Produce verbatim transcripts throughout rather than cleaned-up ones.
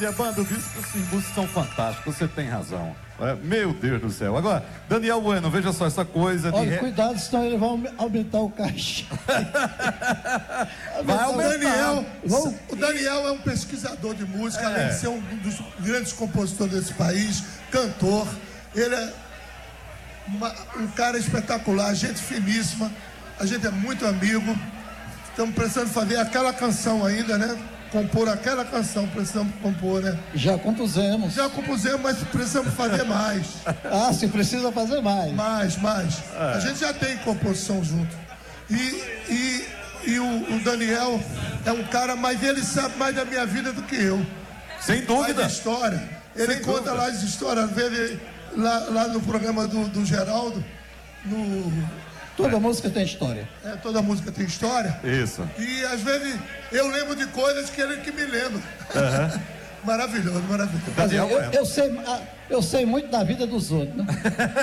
maravilha, banda, o disco, esses músicos são fantásticos, você tem razão. É, meu Deus do céu. Agora, Daniel Bueno, veja só essa coisa de... Olha, cuidado, senão eles vão aumentar o caixa. Vai aumentar. Daniel, vão... O Daniel é um pesquisador de música, é. além de ser um dos grandes compositores desse país, cantor. Ele é uma, um cara espetacular, gente finíssima. A gente é muito amigo. Estamos precisando fazer aquela canção ainda, né? Compor aquela canção, precisamos compor, né? Já compusemos. Já compusemos, mas precisamos fazer mais. Ah, se precisa fazer mais. Mais, mais. É. A gente já tem composição junto. E, e, e o, o Daniel é um cara, mas ele sabe mais da minha vida do que eu. Sem dúvida. Mais história. Ele Sem conta dúvida. lá as histórias, às vezes, lá, lá no programa do, do Geraldo, no... Toda é. música tem história. É, toda música tem história. Isso. E às vezes eu lembro de coisas que ele que me lembra. Uhum. Maravilhoso, maravilhoso. Daniel, eu, eu, sei, eu sei muito da vida dos outros, né?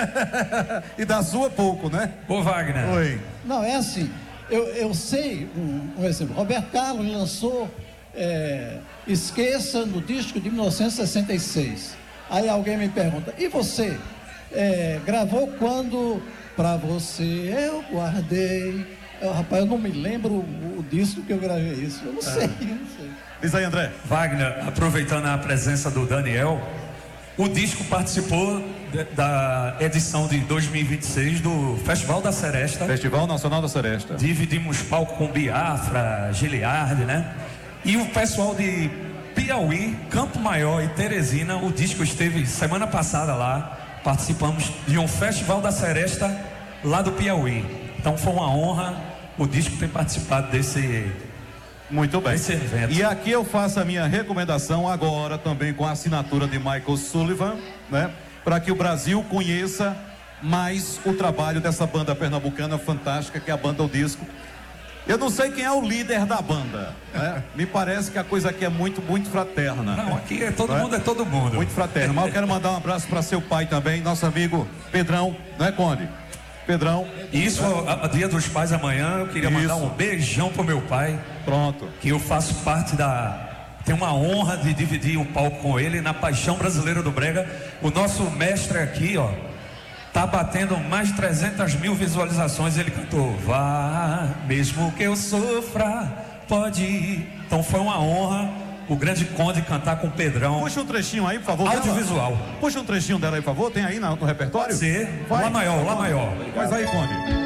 E da sua pouco, né? Ô Wagner. Oi. Não, é assim, eu, eu sei, um, um exemplo, Roberto Carlos lançou é, Esqueça no disco de mil novecentos e sessenta e seis. Aí alguém me pergunta, e você? É, gravou quando... Pra você eu guardei. Eu, rapaz, eu não me lembro o, o disco que eu gravei isso. Eu não sei, eu não sei. Diz aí, André. Wagner, aproveitando a presença do Daniel, o disco participou de, da edição de dois mil e vinte e seis do Festival da Seresta. Festival Nacional da Seresta. Dividimos palco com Biafra, Giliardi, né? E o pessoal de Piauí, Campo Maior e Teresina, o disco esteve semana passada lá. Participamos de um Festival da Seresta lá do Piauí. Então foi uma honra o disco ter participado desse, Muito bem. desse evento. E aqui eu faço a minha recomendação agora também com a assinatura de Michael Sullivan, né? Para que o Brasil conheça mais o trabalho dessa banda pernambucana fantástica que é a Banda O Disco. Eu não sei quem é o líder da banda, né? Me parece que a coisa aqui é muito, muito fraterna. Não, aqui é todo não mundo, é? é todo mundo. Muito fraterno. Mas eu quero mandar um abraço para seu pai também, nosso amigo Pedrão, não é, Conde? Pedrão. Isso, a, a Dia dos Pais amanhã, eu queria Isso. mandar um beijão pro meu pai. Pronto. Que eu faço parte da... Tenho uma honra de dividir o palco com ele na Paixão Brasileira do Brega. O nosso mestre aqui, ó, tá batendo mais de trezentas mil visualizações. Ele cantou, vá, mesmo que eu sofra, pode ir. Então foi uma honra o grande Conde cantar com o Pedrão. Puxa um trechinho aí, por favor. Audiovisual. Puxa um trechinho dela aí, por favor. Tem aí no, no repertório? Pode ser. Lá maior, lá maior. Faz aí, Conde.